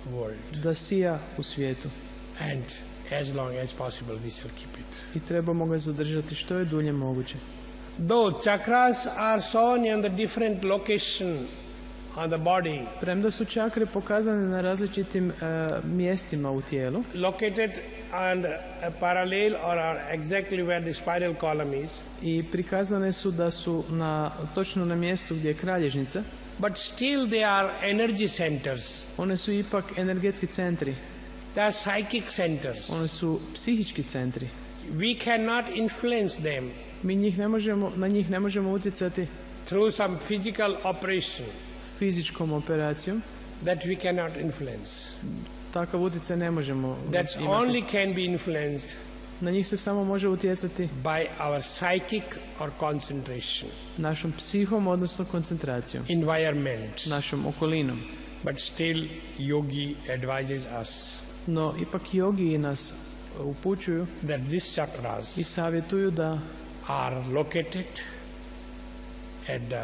world. da sija u svijetu. And as long as possible we shall keep it. I trebamo ga zadržati što je dulje moguće. Though chakras are shown in the different location on the body, Premda su čakre pokazane na različitim mjestima u tijelu, located on a parallel or exactly where the spinal column is, i prikazane su da su točno na mjestu gdje je kralježnica, but still they are energy centers. one su ipak energetski centri, They are psychic centers. one su psihički centri. We cannot influence them Mi na njih ne možemo utjecati through some physical operation fizičkom operacijom. that we cannot influence. Takav utjecaj ne možemo That imati. only can be influenced Na njih se samo može utjecati by our psychic or concentration, našom psihom, odnosno koncentracijom, environment. našom okolinom. But still yogi advises us No, ipak jogiji nas upućuju that these chakras i savjetuju da are located at the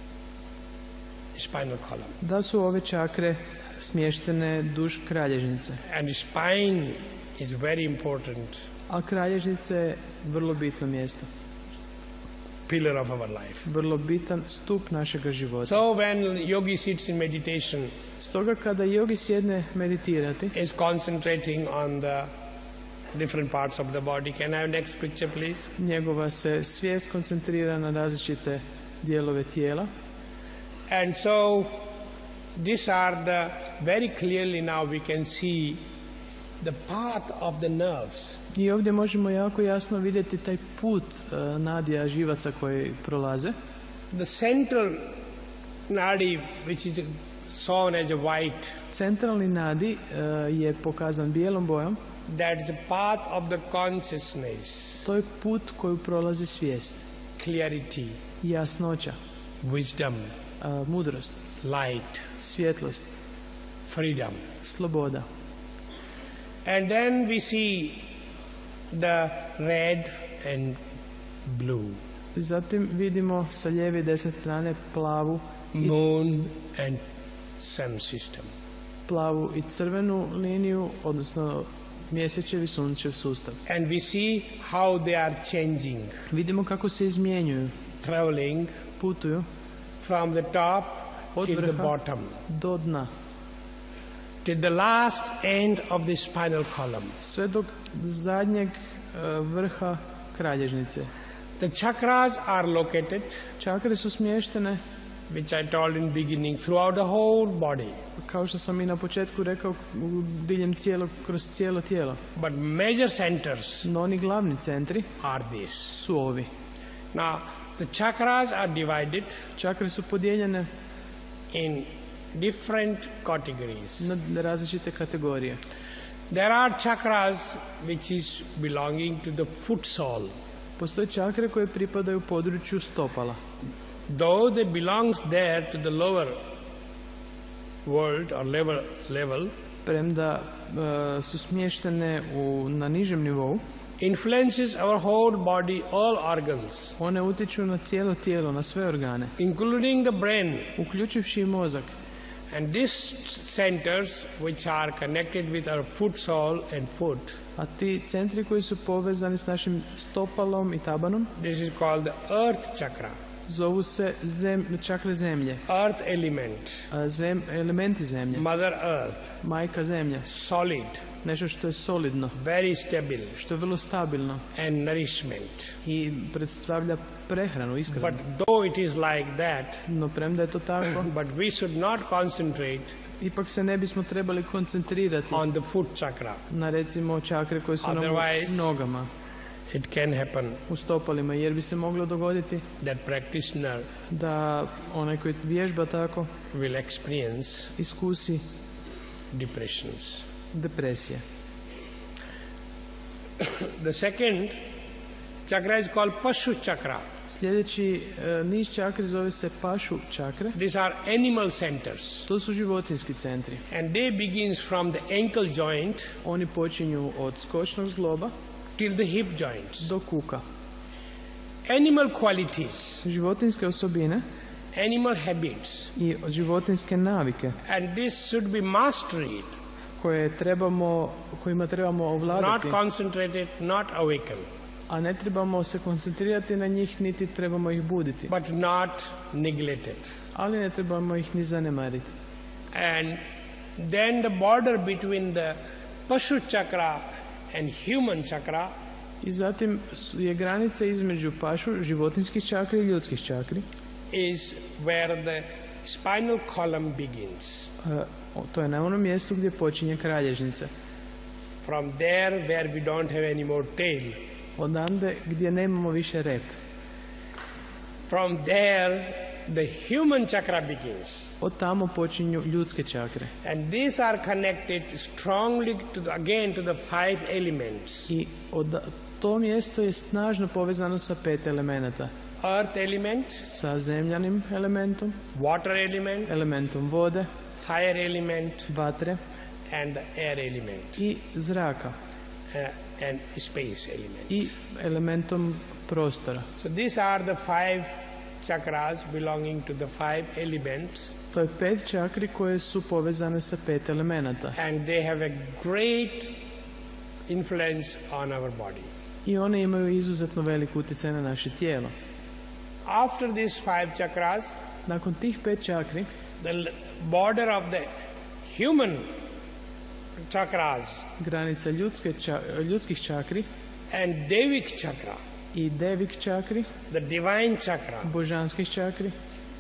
spinal column. da su ove čakre smještene duž kralježnice. And spine is very important A kralježnica je vrlo bitno mjesto, pillar of our life. vrlo bitan stup našega života. So when yogi sits in meditation, Stoga kada jogi sjedne meditirati, is concentrating on the different parts of the body. Can I have next picture please? njegova se svijest koncentrira na različite dijelove tijela. And so these are the very clearly now we can see the path of the nerves. I ovdje možemo jako jasno vidjeti taj put nadija živaca koji prolaze. The central nadi, which is shown as a white, Centralni nadi je pokazan bijelom bojom. that is the path of the consciousness, To je put koju prolazi svijest, clarity, jasnoća, wisdom, mudrost, light, svjetlost, freedom. sloboda. And then we see the red and blue, Zatim vidimo sa lijeve i desne strane moon and sun system. plavu i crvenu liniju, odnosno mjesečev i sunčev sustav. And we see how they are changing, Vidimo kako se izmjenjuju, traveling putuju from the top od till the vrha bottom, do dna, till the last end of the spinal column. sve do zadnjeg vrha kralježnice. The chakras are located, Čakre su smještene, which I told in beginning, throughout the whole body. kao što sam i na početku rekao, kroz cijelo tijelo. But major centers No oni glavni centri are these. su ovi. Now, the chakras are divided Čakre su podijeljene in different categories. na različite kategorije. There are chakras which is belonging to the foot sole. Postoje čakre koje pripadaju području stopala. Though they belongs there to the lower world or level, Premda su smještene na nižem nivou, influences our whole body, all organs, one utječu na cijelo tijelo, na sve organe, including the brain. uključivši i mozak. And these centers which are connected with our foot sole and foot, A ti centri koji su povezani s našim stopalom i tabanom this is called the earth chakra, zovu se čakre zemlje, earth element, elementi zemlje, mother earth, majka zemlja, solid, nešto što je solidno, very stable, što je vrlo stabilno and nourishment. i predstavlja prehranu, ishranu. But though it is like that, No premda je to tako, but we should not concentrate ipak se ne bismo trebali koncentrirati on the foot chakra. na recimo čakre koje su na Otherwise- nogama, It can happen u stopalima, jer bi se moglo dogoditi that practitioner da onaj koji vježba tako will experience iskusi depressions. depresije. The second chakra is called Pashu chakra. Sljedeći niz čakri zove se pašu čakre. These are animal centers, To su životinski centri. and they begins from the ankle joint Oni počinju od skočnog zgloba till the hip joints. do kuka. Animal qualities, Životinske osobine animal habits, i životinske navike and this should be mastered kojima trebamo not ovladati, concentrate it, not awaken, a ne trebamo se koncentrirati na njih, niti trebamo ih buditi, but not neglect it. ali ne trebamo ih ni zanemariti. And then the border between the Pashu chakra and human chakra I zatim je granica između pašu, životinskih čakri i ljudskih čakri. is where the spinal column begins. To je na onom mjestu gdje počinje kralježnica. From there where we don't have any more tail. Odande gdje nemamo više rep. From there the human chakra begins. Od tamo počinju ljudske čakre. And these are connected strongly again to the 5 elements. I to mjesto je snažno povezano sa 5 elemenata. Earth element, Sa zemljanim elementom, water element, elementom vode, fire element, vatre and the air element, i zraka and space element. i elementom prostora. So these are the 5 chakras belonging to the 5 elements, To je 5 čakri koje su povezane sa 5 elemenata. and they have a great influence on our body. I one imaju izuzetno velik utjecaj na naše tijelo. After these 5 chakras, Nakon tih 5 čakri, the border of the human chakras granica ljudskih čakri and Devik chakra, i devik čakri, the divine chakra, božanskih čakri,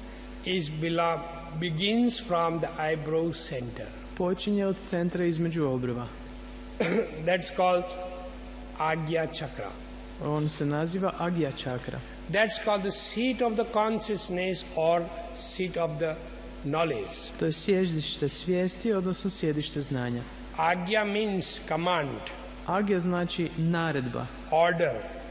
begins from the eyebrow center. počinje od centra između obrva. That's called Agya chakra. On se naziva Agya čakra. That's called the seat of the consciousness or seat of the knowledge. To je sjedište svijesti, odnosno sjedište znanja. Agya means command, Agya znači naredba, order.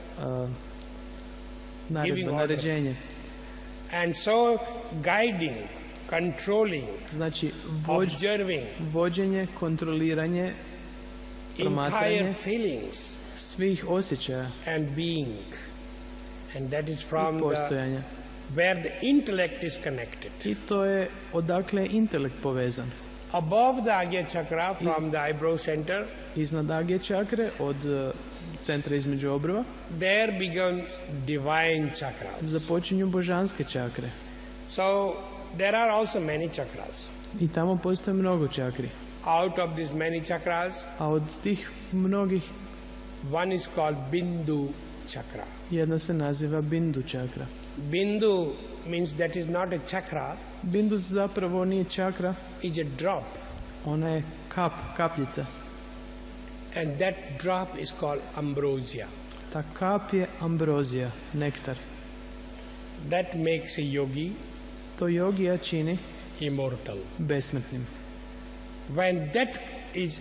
Giving order. naređenje. And so guiding, controlling, Znači observing, vođenje, kontroliranje, promatranje entire feelings svih osjećaja and being. And that is from i postojanja. where the intellect is connected. I to je odakle je intelekt povezan. Above the Agya chakra, from the eyebrow center, Iznad Agya čakre, od centra između obrva, there begins divine chakras. započinju božanske čakre. So there are also many chakras. I tamo postoje mnogo čakri. Out of these many chakras, A od tih mnogih, one is called Bindu chakra. jedna se naziva Bindu čakra. Bindu means that is not a chakra, Bindu zapravo nije čakra, it's a drop. ona je kapljica. And that drop is called ambrosia. Ta kap je ambrozija, nektar. That makes a yogi To jogija čini immortal. besmrtnim. When that is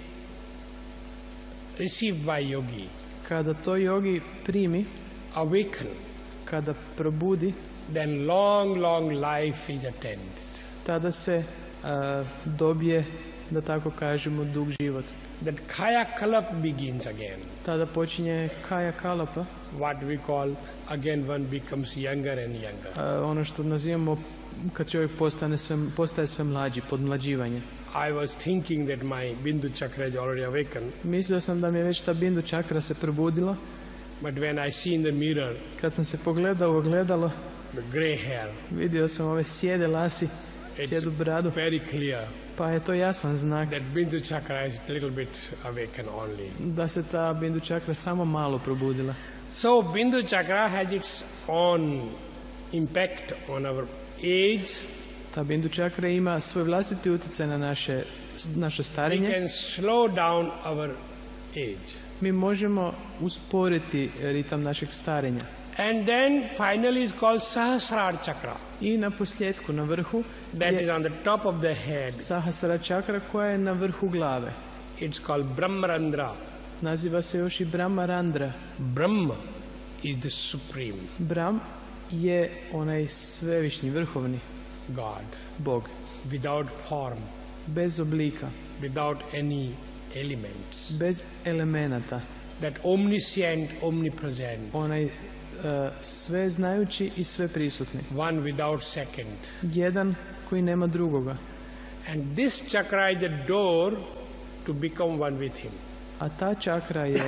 received by yogi, Kada to jogi primi, awaken, kada probudi, then long life is attained. tada se dobije, da tako kažemo, dug život. That kaya kalap begins again. Tada počinje kaja kalapa, What we call again one becomes younger and younger. ono što nazivamo kad čovjek postaje sve mlađi, podmlađivanje. I was thinking that my Bindu chakra is already awakened, Mislio sam da mi je već ta Bindu čakra se probudila, but when I see in the mirror kad sam se pogledao u ogledalo, the gray hair, vidio sam ove sjede lasi, sjedu bradu, very clear pa je to jasan znak that Bindu chakra is a little bit awakened only. da se ta Bindu čakra samo malo probudila. So Bindu chakra has its own impact on our age. Ta Bindu čakra ima svoj vlastiti utjecaj na naše We starenje. can slow down our age. Mi možemo usporiti ritam našeg starenja. And then finally is called Sahasrara chakra. I na posljedku, na vrhu, That is je on the top of the head. Sahasrara čakra koja je na vrhu glave. It's called Brahmarandra. Naziva se još i Brahmarandra. Brahma is the supreme Brahm je onaj svevišnji, vrhovni God, Bog, without form, bez oblika, without any elements. bez elemenata, That omniscient, omnipresent, onaj sve znajući i sve prisutni, one without second. jedan koji nema drugoga. And this chakra is the door to become one with Him. A ta čakra je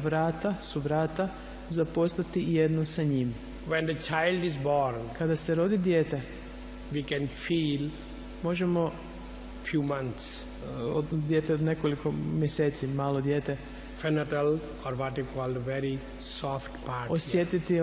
su vrata za postati jedno sa njim. When the child is born, Kada se rodi dijete, we can feel možemo few months, dijete od nekoliko mjeseci, malo dijete, fenital or what you call the very soft part here. osjetiti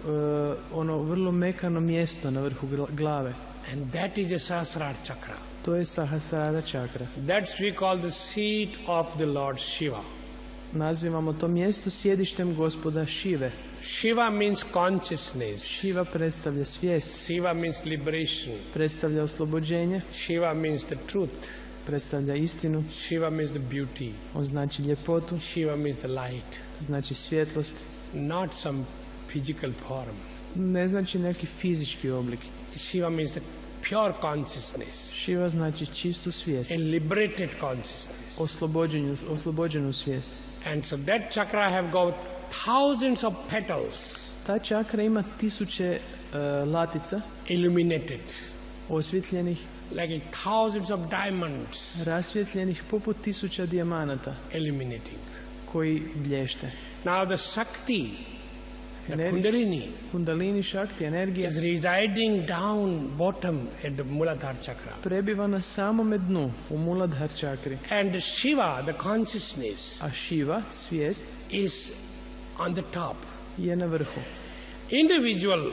ono vrlo mekano mjesto na vrhu glave. And that is a Sahasrara chakra. To je Sahasrara čakra. That's we call the seat of the Lord Shiva. Nazivamo to mjesto sjedištem gospoda Šive. Shiva means consciousness. Šiva predstavlja svijest, Shiva means liberation. predstavlja oslobođenje, Shiva means the truth. predstavlja istinu, Shiva means the beauty. on znači ljepotu, Shiva means the light. znači svjetlost, Not some physical form. ne znači neki fizički oblik. Shiva means the pure consciousness. Šiva znači čistu svijest, A liberated consciousness. oslobođenu svijest. And so that chakra have got thousands of petals Ta čakra ima tisuće latica, illuminated, osvjetljenih, like thousands of diamonds rasvjetljenih poput tisuća dijamanata illuminating. koji blješte. Now the Shakti, the Energi- Kundalini, Kundalini Shakti, energija, is residing down bottom at the Muladhara chakra. prebiva na samome dnu, u Muladhar čakri. And Shiva, the consciousness, A Šiva, svijest, is on the top. je na vrhu. Individual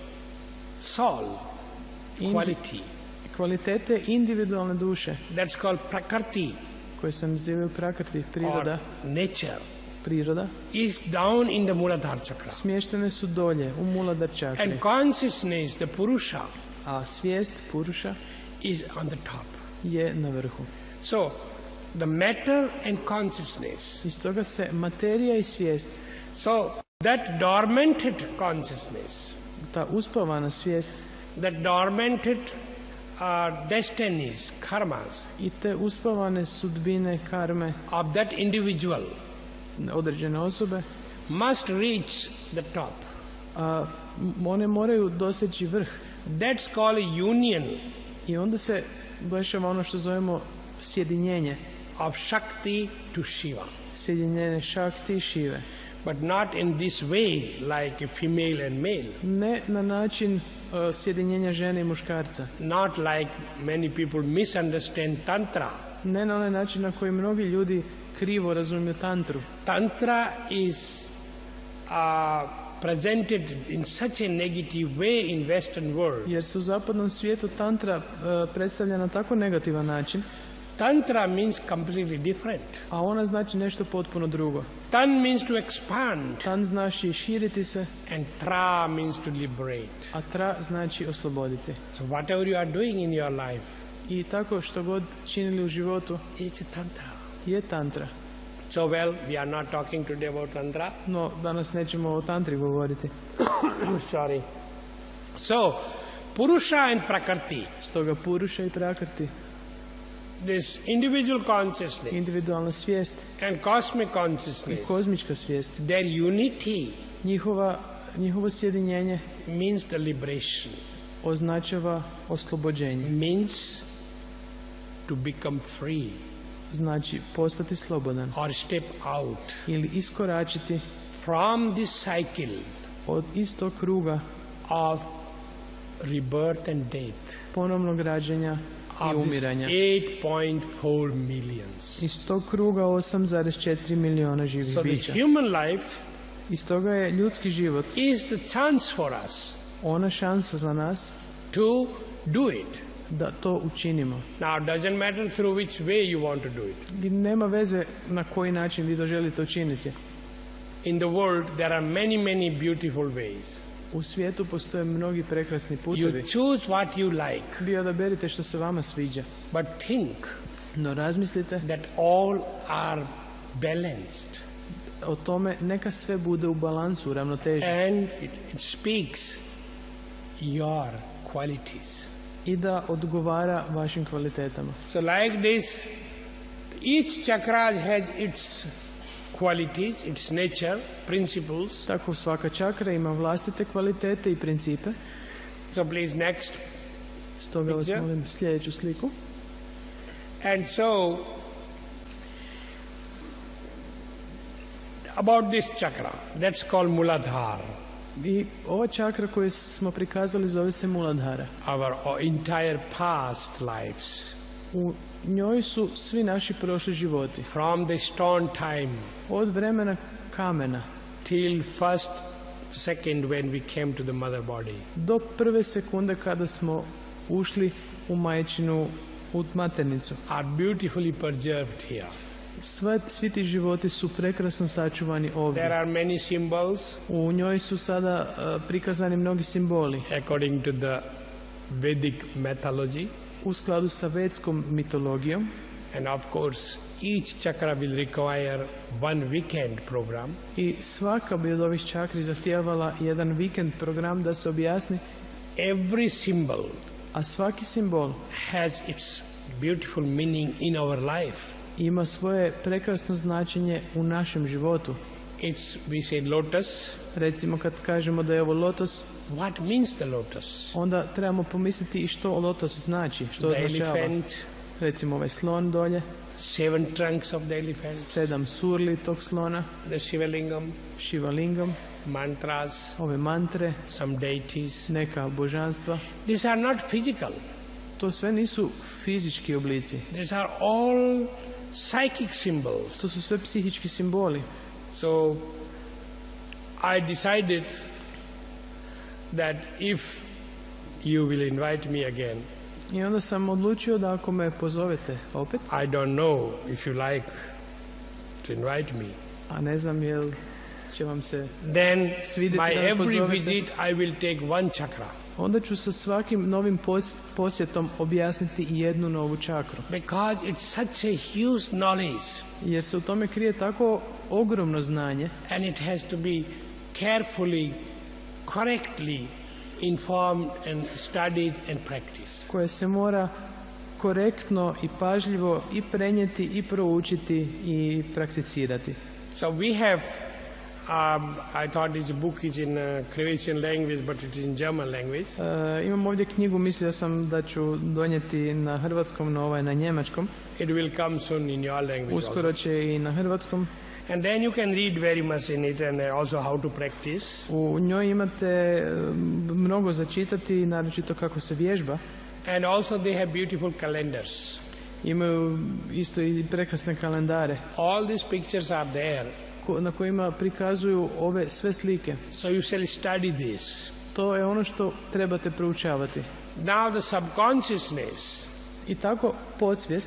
soul, quality, Kvalitete individualne duše, that's called Prakriti koje se nazivaju prakrti, or priroda, nature, is down in the Muladhara chakra. smještene su dolje, u Muladhar čakri. And consciousness, the Purusha, A svijest, Puruša, is on the top. je na vrhu. So, the matter and consciousness. Iz toga se materija i svijest, So, that dormanted consciousness, ta uspavana svijest that dormanted destinies, karmas i te uspavane sudbine karme of that individual određene osobe, must reach the top. one moraju doseći vrh. That's called a union I onda se dešava ono što zovemo sjedinjenje. of Shakti to Shiva. Sjedinjenje Shakti i Šive. But not in this way, like a female and male. Ne na način sjedinjenja žene i muškarca. Not like many people misunderstand Tantra. Ne na onaj način na koji mnogi ljudi krivo razumiju tantru. Tantra is presented in such a negative way in Western world. Jer se u zapadnom svijetu tantra predstavlja na tako negativan način, Tantra means completely different. a ona znači nešto potpuno drugo. Tan means to expand, Tan znači širiti se, and tra means to liberate. a tra znači osloboditi. So whatever you are doing in your life, I tako što god činili u životu it's a tantra. je tantra. So well, we are not talking today about tantra. No, danas nećemo o tantri govoriti. Sorry. So, Purusha and Prakriti, Stoga Puruša i Prakrti, this individual consciousness individualna svijest and cosmic i consciousness, kozmička svijest, their unity njihovo sjedinjenje means the liberation, označava oslobođenje. means to become free Znači postati slobodan or step out ili iskoračiti from this cycle od istog kruga of rebirth and death ponovnog rađenja i of this umiranja. 8.4 millions. Iz tog kruga 8,4 miliona živih So the bića. human life Iz toga je ljudski život is the chance for us ona šansa za nas to do it. da to učinimo. Now, it doesn't matter through which way you want to do it. I nema veze na koji način vi to želite učiniti. In the world, there are many, many beautiful ways. U svijetu postoje mnogi prekrasni You putevi. choose what you like, Vi odaberite što se vama sviđa. but think No razmislite that all are balanced o tome, neka sve bude u balansu, u ravnoteži. and it speaks your qualities. I da odgovara vašim kvalitetama. So like this, each chakra has its qualities, its nature, principles. Tako svaka čakra ima vlastite kvalitete i principe. So please next. Stoga vas Picture. molim sljedeću sliku. And so about this chakra, that's called Muladhara. I ova čakra koju smo prikazali zove se Muladhara. Our entire past lives, U njoj su svi naši prošli životi. from the stone time Od vremena kamena till first second when we came to the mother body. do prve sekunde kada smo ušli u majčinu, u maternicu. Are beautifully preserved here. Svi ti životi su prekrasno sačuvani There ovdje. are many symbols U njoj su sada prikazani mnogi simboli. according to the Vedic mythology, U skladu sa vedskom mitologijom, and of course each chakra will require one weekend program. i svaka bi od ovih čakri zahtijevala jedan vikend program da se objasni, Every symbol a svaki simbol has its beautiful meaning in our life. ima svoje prekrasno značenje u našem životu. We say lotus. Recimo kad kažemo da je ovo lotos, What means the lotus? onda trebamo pomisliti i što lotos znači, što The označava. elephant, Recimo ovaj slon dolje, 7 trunks of the elephant, 7 surli tog slona, the Shivalingam, Shivalingam, mantras, ove mantre, some deities. neka božanstva. These are not physical. To sve nisu fizički oblici, These are all psychic symbols. to su sve psihički simboli. So I decided that if you will invite me again, I onda sam odlučio da ako me pozovete opet, I don't know if you like to invite me, a ne znam jel će vam se, then Svidjeti by da me every pozovete. visit I will take one chakra, onda ću sa svakim novim posjetom objasniti jednu novu čakru. because it's such a huge knowledge Jer se u tome krije tako ogromno znanje and it has to be carefully, correctly informed and studied and practiced. koje se mora korektno i pažljivo i prenijeti i proučiti i prakticirati. So we have, I thought this book is in Croatian language, but it is in German language. Imam ovdje knjigu, mislio sam da ću donijeti na hrvatskom, no ovaj na njemačkom. It will come soon in your language Uskoro also. će i na hrvatskom. And then you can read very much in it and also how to practice. U njoj imate mnogo za čitati, naročito kako se vježba. And also they have beautiful calendars. Imaju isto i prekrasne kalendare All these pictures are there. na kojima prikazuju ove sve slike. So you shall study this. To je ono što trebate proučavati. Now the subconsciousness, I tako podsvijest,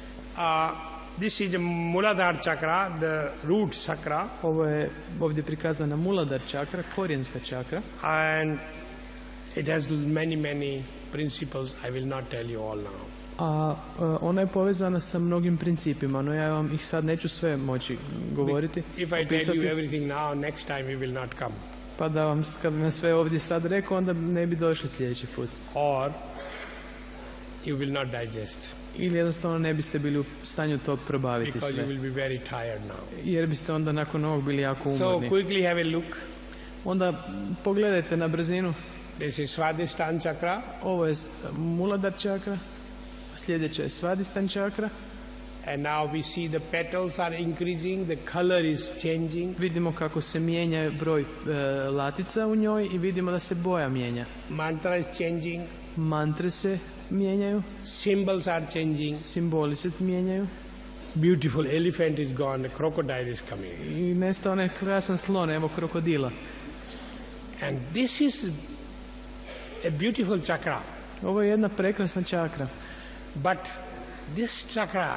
this is the Muladhara chakra, the root chakra, ovo je ovdje prikazana Muladhara čakra, korijenska čakra, and it has many principles. I will not tell you all now. a ona je povezana sa mnogim principima, no ja vam ih sad neću sve moći govoriti, If I tell opisati, you everything now, next time you will not come. pa da vam, kad bi vam sve ovdje sad rekao, onda ne bi došli sljedeći put. Or you will not digest, Ili jednostavno ne biste bili u stanju to probaviti because sve, you will be very tired now. jer biste onda nakon ovog bili jako So umorni. quickly have a look. Onda pogledajte na brzinu, This is Svadhisthana chakra, ovo je Muladhara čakra, sljedeća je Svadhisthana čakra. and now we see the petals are increasing, the color is changing, Vidimo kako se mijenja broj latica u njoj i vidimo da se boja mijenja. mantra is changing, Mantre se mijenjaju, symbols are changing, simboli se mijenjaju beautiful elephant is gone, the crocodile is coming. i nestao onaj krasan slon, evo krokodila. And this is a beautiful chakra. Ovo je jedna prekrasna čakra, But this chakra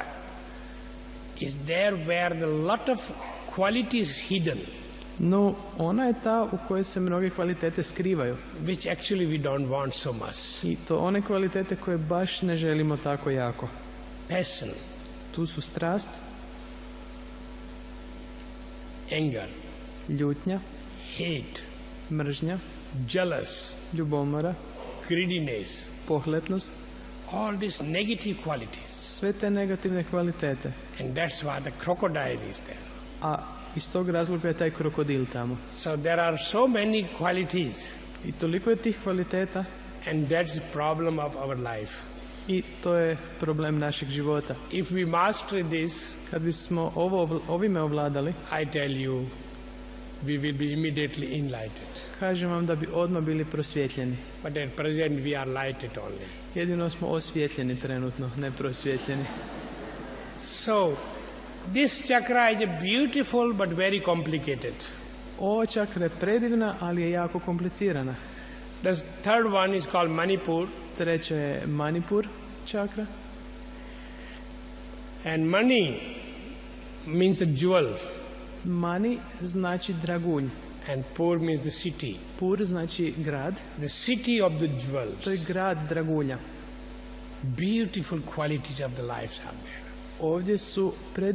is there where the lot of qualities hidden, no ona je ta u kojoj se mnoge kvalitete skrivaju. which actually we don't want so much. I to one kvalitete koje baš ne želimo tako jako. Passion, Tu su strast, anger, ljutnja, hate, mržnja, jealous, ljubomora, greediness, pohlepnost, all these negative qualities. sve te negativne kvalitete. And that's why the crocodile is there. A iz tog razloga je taj krokodil tamo. So there are so many qualities, I toliko je tih kvaliteta and that's the problem of our life. i to je problem našeg života. If we master this, Kad bismo ovime ovladali, I tell you, we will be immediately enlightened. kažem vam da bi odmah bili prosvjetljeni. But at present we are lighted only. Jedino smo osvjetljeni trenutno, ne prosvjetljeni. So, this chakra is beautiful but very complicated. Ova čakra je predivna, ali je jako komplicirana. The third one is called Manipur. Treća je Manipur čakra. And Mani means the jewel. Mani znači dragulj. And Pur means the city. Pur znači grad. The city of the jewels. To je grad dragulja. Beautiful qualities of the lives are there. Ovdje su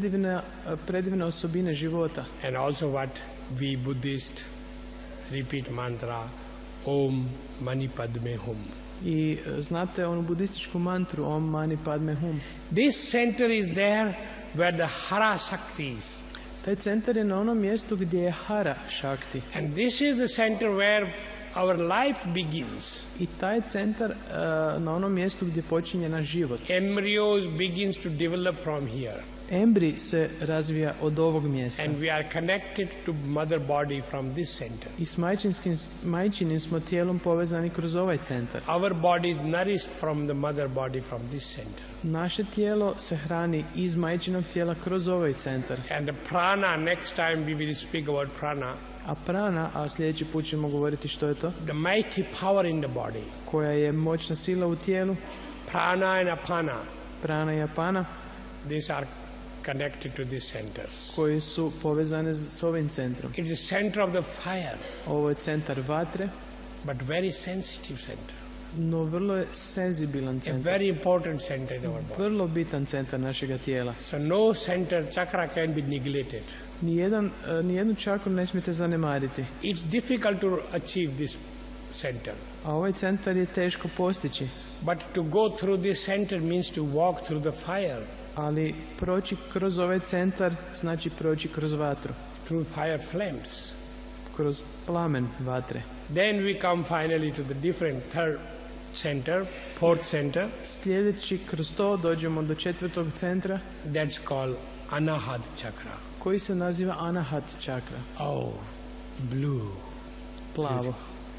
predivne osobine života. And also what we Buddhists repeat mantra, Om Mani Padme Hum. I znate onu budističku mantru Om Mani Padme Hum. This center is there where the Hara Shaktis. Taj centar je na onom mjestu gdje je Hara Shakti. And this is the center where our life begins. I taj centar na onom mjestu gdje počinje naš život. Embryos begins to develop from here. Embrij se razvija od ovog mjesta. And we are connected to mother body from this center. I s majčinim smo tijelom povezani kroz ovaj centar. Our body is nourished from the mother body from this center. Naše tijelo se hrani iz majčinog tijela kroz ovaj centar. And the prana, next time we will speak about prana. A prana, a sljedeći put ćemo govoriti što je to, The mighty power in the body. koja je moćna sila u tijelu, Prana and apana. prana i apana, These are connected to these centers. koji su povezane s ovim centrom. It is the center of the fire, Ovo je centar vatre, but very sensitive center. no vrlo je senzibilan A centar. very important center in our body. Vrlo bitan centar našega tijela. So no center, chakra can be neglected. Nijednu čakru ne smijete zanemariti. It's difficult to achieve this center. A ovaj centar je teško postići. But to go through this center means to walk through the fire, Ali proći kroz ovaj centar znači proći kroz vatru, through fire flames. kroz plamen vatre. Then we come finally to the different third center, fourth center. Sljedeći kroz to dođemo do četvrtog centra That's called Anahat chakra. koji se naziva Anahat čakra. Oh, blue, Plavo.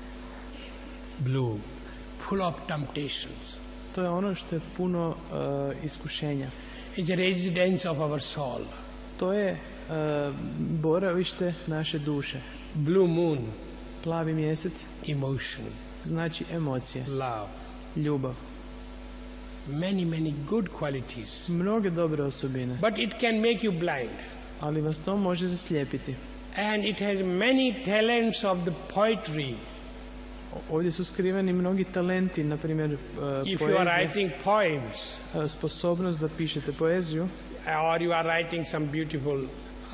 blue, full of temptations. To je ono što je puno iskušenja. It's a residence of our soul. To je boravište naše duše. Blue moon, Plavi mjesec emotion, znači emocije, love, ljubav. many good qualities. Mnoge dobre osobine, But it can make you blind. ali vas to može zaslijepiti. And it has many talents of the poetry. Ovdje su skriveni mnogi talenti, na primjer If you are poezija, writing poems, sposobnost da pišete poeziju, or you are writing some beautiful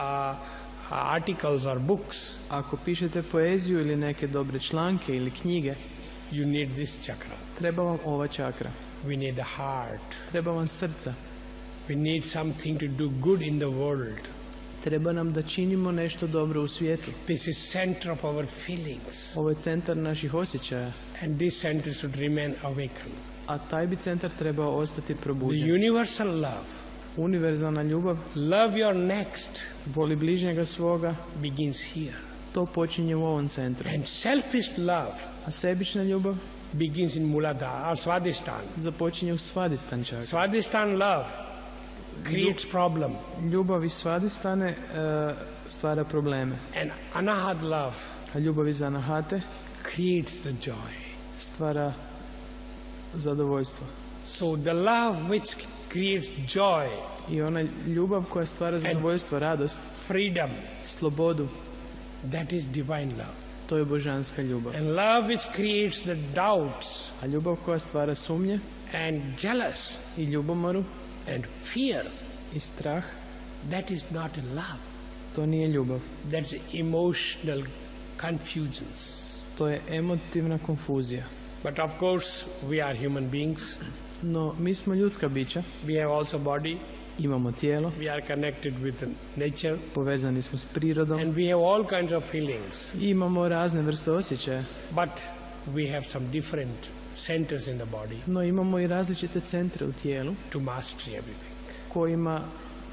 articles or books, ako pišete poeziju ili neke dobre članke ili knjige, you need this chakra. treba vam ova čakra. We need the heart. Treba vam srca. We need something to do good in the world. Treba nam da činimo nešto dobro u svijetu. This is center of our feelings. Ovo je centar naših osjećaja, And this center should remain awakened. a taj bi centar trebao ostati The probuđen. universal love, Univerzalna ljubav, love your next, voli bližnjega svoga, begins here. to počinje u ovom centru. And selfish love A sebična ljubav begins in Muladhara or Swadhisthana. započinje u Svadhistan čak. Swadhisthana love creates problem. Ljubav iz Svadhistane stvara probleme, And Anahat love a ljubav iz Anahate creates the joy. stvara zadovoljstvo. So the love which creates joy, I ona ljubav koja stvara zadovoljstvo, radost, freedom, slobodu, that is divine love. to je božanska ljubav. And love which creates the doubts A ljubav koja stvara sumnje and jealous i ljubomoru and fear, i strah, that is not love. to nije ljubav. That's emotional confusions. To je emotivna konfuzija. But of course, we are human beings. No, mi smo ljudska bića, We have also body. imamo tijelo, We are connected with nature. povezani smo s prirodom And we have all kinds of feelings. i imamo razne vrste osjećaja, But we have some different centers in the body no imamo i različite centre u tijelu to master everything. kojima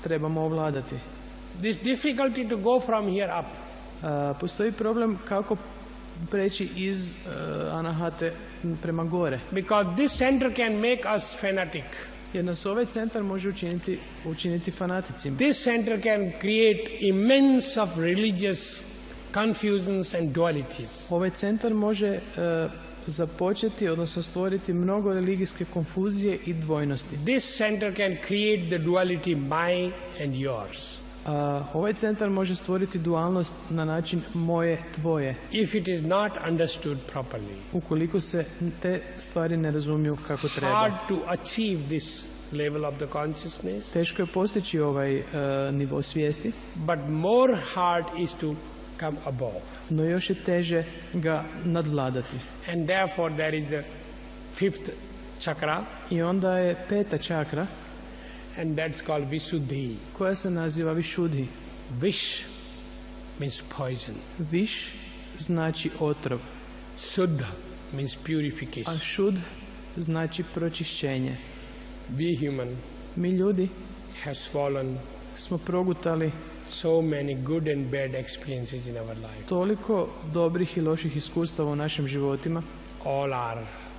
trebamo ovladati. This difficulty to go from here up. Postoji problem kako preći iz Anahate prema gore. Because this center can make us fanatic. Jer nas ovaj centar može učiniti fanaticima. This center can create immense of religious confusions and dualities. Ovaj centar može započeti, odnosno stvoriti mnogo religijske konfuzije i dvojnosti. This center can create the duality my and yours. Ovaj centar može stvoriti dualnost na način moje, tvoje. If it is not understood properly. Ukoliko se te stvari ne razumiju kako treba. Hard to achieve this level of the consciousness. Teško je postići ovaj nivo svijesti. But more hard is to come above. No još je teže ga nadvladati. And therefore there is the fifth chakra. I onda je peta čakra. And that's called Visuddhi. Koja se naziva Višudhi. Vish means poison. Viš znači otrov. Suddha means purification. A šudh znači pročišćenje. We human Mi ljudi has fallen smo progutali so many good and bad experiences in our life. Toliko dobrih i loših iskustava u našim životima. All are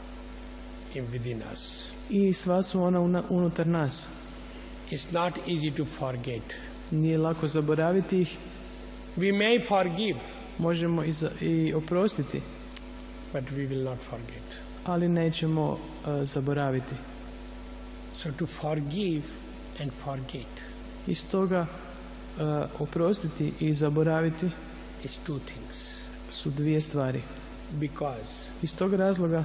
within us. I sva su ona unutar nas. It's not easy to forget. Nije lako zaboraviti ih. We may forgive. Možemo i oprostiti. But we will not forget. Ali nećemo zaboraviti. So to forgive and forget. I stoga oprostiti i zaboraviti is two things. Su dvije stvari. Because iz tog razloga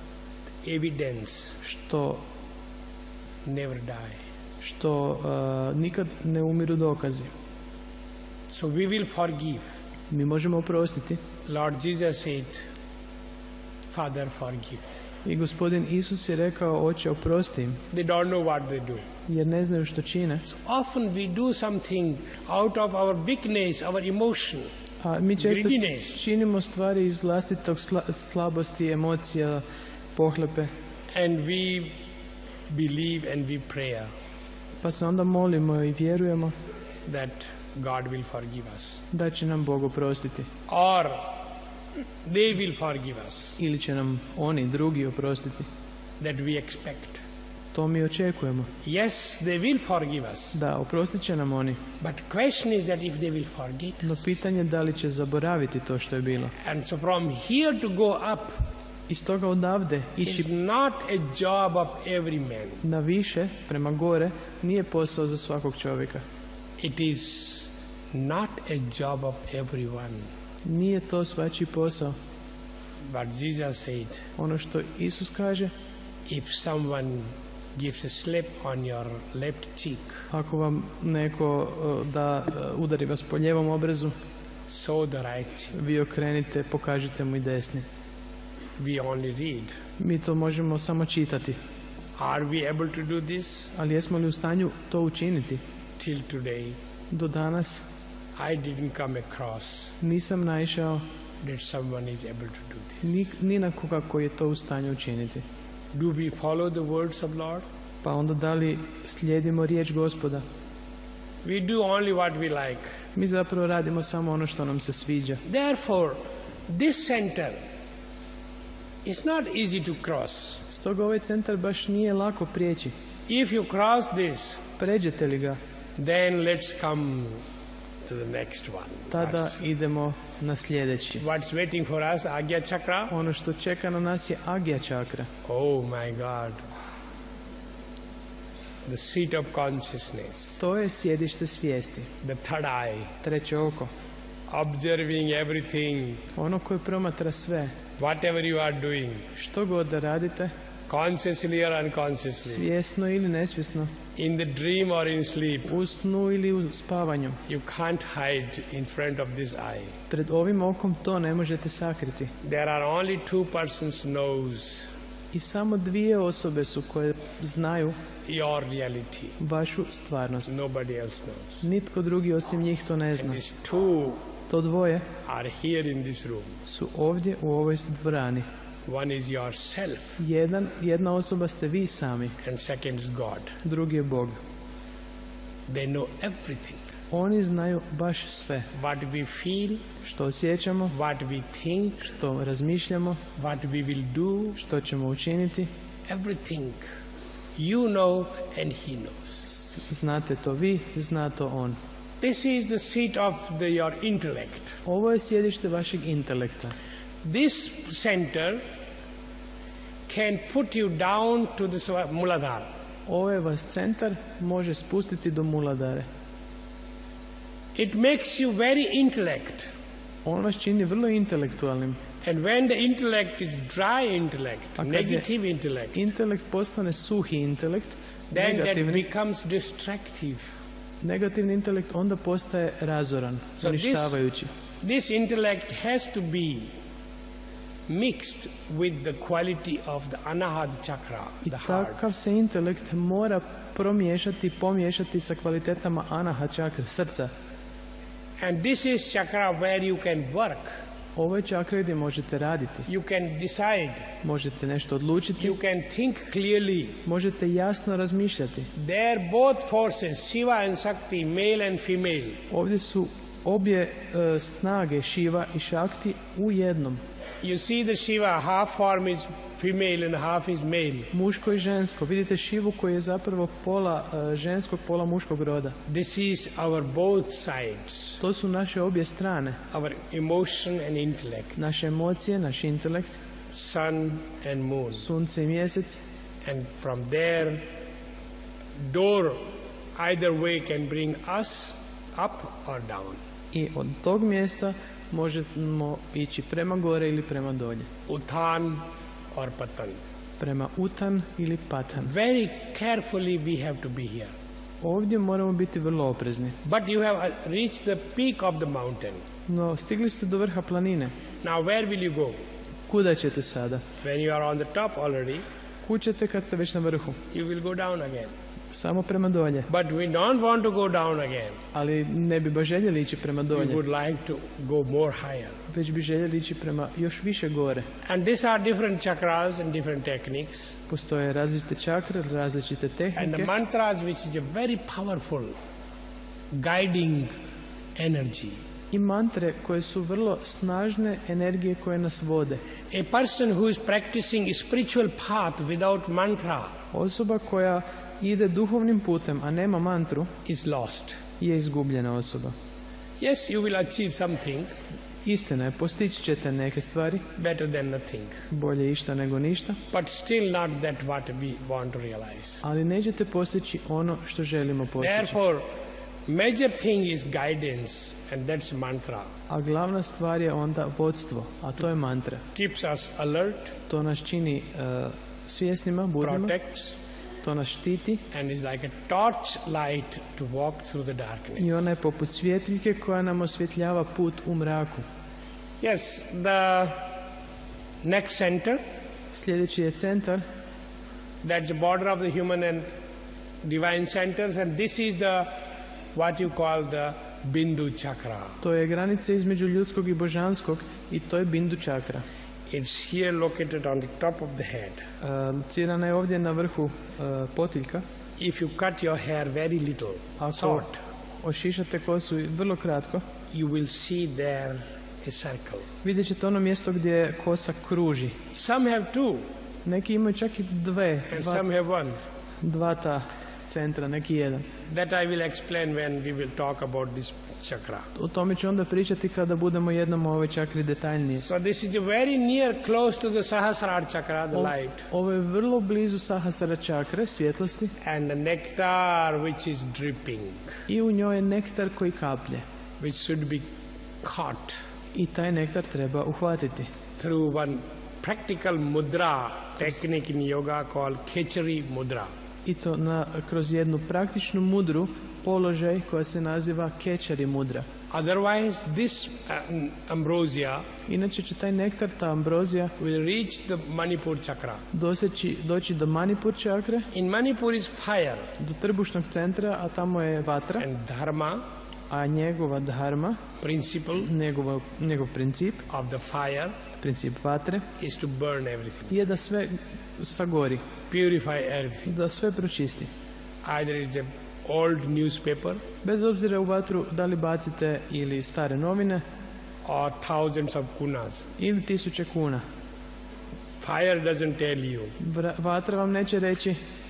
evidence što never die. Što nikad ne umiru dokazi. So we will forgive. Mi možemo oprostiti. Lord Jesus said, Father, forgive. I gospodin Isus je rekao, Oče, oprosti im. They don't know what they do. Jer ne znaju što čine. So often we do something out of our weakness, our emotion. A mi često greediness. činimo stvari iz vlastitog slabosti, emocija, pohlepe. And we believe and we pray Pa se onda molimo i vjerujemo that God will forgive us. Da će nam Bog oprostiti. Or they will forgive us. Ili će nam oni drugi oprostiti. That we expect. To mi očekujemo. Yes, they will forgive us. Da, oprostit će nam oni. But question is that if they will forget. No pitanje da li će zaboraviti to što je bilo. And so from here to go up. Iz toga odavde ići not a job of every man. Na više, prema gore, nije posao za svakog čovjeka. It is not a job of everyone. Nije to svačiji posao. But Jesus said, ono što Isus kaže, if someone gives a slap on your left cheek, ako vam neko udari vas po lijevom obrezu, show the right cheek. Vi okrenite, pokažite mu i desni. We only read. Mi to možemo samo čitati. Are we able to do this? Ali jesmo li u stanju to učiniti? Till today, do danas, I didn't come across nisam naišao that someone is able to do this. Ni na koga koji je to u stanju učiniti. Do we follow the words of Lord? Pa onda da li slijedimo riječ Gospoda? We do only what we like. Mi zapravo radimo samo ono što nam se sviđa. Therefore, this center is not easy to cross. Stoga ovaj centar baš nije lako prijeći. If you cross this, pređete li ga, then let's come to the next one. Tada idemo na sljedeći. What's waiting for us? Agya chakra. Ono što čeka na nas je Agya čakra. Oh my God. The seat of consciousness. To je sjedište svijesti. The third eye. Treće oko. Observing everything. Ono koje promatra sve. Whatever you are doing. Što god da radite. Consciously or unconsciously. Svjesno ili nesvjesno. In the dream or in sleep. U snu ili u spavanju. You can't hide in front of this eye. Pred ovim okom to ne možete sakriti. There are only two persons knows. I samo dvije osobe su koje znaju your reality. Vašu stvarnost. Nobody else knows. Nitko drugi osim njih to ne zna. And these two to dvoje are here in this room. Su ovdje u ovoj dvorani. One is yourself. Jedna osoba ste vi sami. And second is God. Drugi je Bog. They know everything. Oni znaju baš sve. What we feel, Što osjećamo, what we think, što razmišljamo, what we will do, što ćemo učiniti. everything. You know and he knows. Znate to vi, zna to on. This is the seat of your intellect. Ovo je sjedište vašeg intelekta. This center can put you down to the Muladhara. Ovaj vas centar može spustiti do Muladhare. It makes you very intellect. On vas čini vrlo intelektualnim. And when the intellect is dry intellect, kad je negative intellect, Intelekt postane suhi intelekt, then that negativni, becomes distractive. negativni intelekt onda postaje razoran, So uništavajući. This intellect has to be mixed with the quality of the anahata chakra, I the heart. takav se intelekt mora pomiješati sa kvalitetama anaha čakre, srca. And this is chakra where you can work, Ovo je čakra gdje možete raditi, you can decide, možete nešto odlučiti, you can think clearly. možete jasno razmišljati. There both forces, Shiva and Shakti, male and female. Ovdje su obje snage, Šiva i Šakti, u jednom. You see the Shiva, half form is female and half is male. Muško i žensko. Vidite Šivu koji je zapravo pola ženskog, pola muškog roda. This is our both sides, To su naše obje strane. our emotion and intellect, Naše emocije, naš intelekt, sun and moon. sunce i mjesec. And from there, door either way can bring us up or down. I od tog mjesta možemo ići prema gore ili prema dolje. Uthan or Patan. Prema Utan ili Patan. Very carefully we have to be here. Ovdje moramo biti vrlo oprezni. But you have reached the peak of the mountain. No, stigli ste do vrha planine. Now where will you go? Kuda ćete sada? When you are on the top already, Kud ćete kad ste već na vrhu? you will go down again. Samo prema dolje. But we don't want to go down again. Ali ne bi baš željeli ići prema We dolje. would like to go more higher. Već bi željeli ići prema još više gore. And these are different chakras and different techniques. Postoje različite čakre, različite And the tehnike mantras, which is a very powerful guiding energy. i mantre koje su vrlo snažne energije koje nas vode. A person who is practicing a spiritual path without mantra Osoba koja ide duhovnim putem, a nema mantru, is lost. je izgubljena osoba. Yes, you will achieve something Istina je, postići ćete neke stvari, better than nothing, bolje išta nego ništa, but still not that what we want to realize. ali nećete postići ono što želimo postići. Therefore, major thing is guidance, and that's mantra. A glavna stvar je onda vodstvo, a to je mantra. Keeps us alert, To nas čini svjesnima, budnima, protects, to nas štiti and is like a torch light to walk through the darkness. i ona je poput svjetiljke koja nam osvjetljava put u mraku. Yes, the next center, Sljedeći je centar, that's the border of the human and divine centers, and this is the what you call the Bindu chakra. to je granica između ljudskog i božanskog i to je Bindu čakra. It's here located on the top of the head. Locirana je ovdje na vrhu potiljka. If you cut your hair very little, Ako short, ošišate kosu vrlo kratko, you will see there a circle. vidjet ćete ono mjesto gdje kosa kruži. Some have two, Neki imaju čak i and some have one. dva ta centra, neki jedan. That I will explain when we will talk about this chakra. O tome ću onda pričati kada budemo jednom o ovoj čakri detaljnije. So this is a very near, close to the Sahasrara chakra, the light, Ovo je vrlo blizu Sahasrara čakre, svjetlosti, and the nectar which is dripping, i u njoj je nektar koji kaplje. which should be caught I taj nektar treba uhvatiti. through one practical mudra technique in yoga called Khechari mudra. I to kroz jednu praktičnu mudru, položaj koja se naziva Khechari mudra. Otherwise, this ambrosia Inače će taj nektar, ta ambrozija, will reach the Manipur chakra. doći do Manipur čakre, In Manipur is fire do trbušnog centra, a tamo je vatra, and dharma, a njegova dharma, principle njegov princip, of the fire princip vatre, is to burn everything, je da sve sagori, purify everything. da sve pročisti. Either it's a old newspaper Bez obzira u vatru da li bacite ili stare novine or thousands of kunas. ili 1000 kuna. Fire doesn't tell you. Vatra vam neće reći